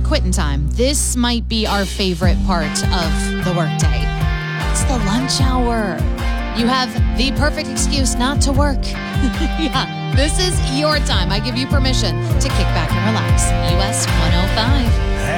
quitting time. This might be our favorite part of the workday. It's the lunch hour. You have the perfect excuse not to work. Yeah, this is your time. I give you permission to kick back and relax. US 105.